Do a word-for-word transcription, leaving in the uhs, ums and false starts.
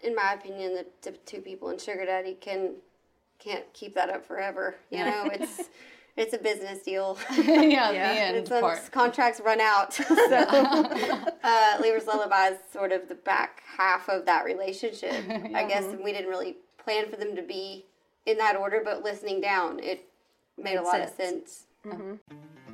in my opinion, the, the two people in Sugar Daddy can can't keep that up forever. You know, it's it's a business deal. yeah, the end it's, um, part. Contracts run out. so, uh, Lever's Lullaby is sort of the back half of that relationship. yeah. I guess we didn't really plan for them to be in that order, but listening down, it made, made a lot sense. of sense. Mm-hmm.